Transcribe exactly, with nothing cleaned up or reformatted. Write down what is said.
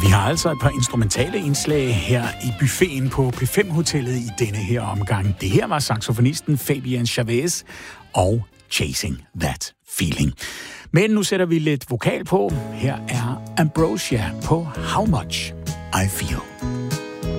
vi har altså et par instrumentale indslag her i buffeten på P fem Hotellet i denne her omgang. Det her var saxofonisten Fabian Chavez og Chasing That Feeling. Men nu sætter vi lidt vokal på. Her er Ambrosia på How Much I Feel.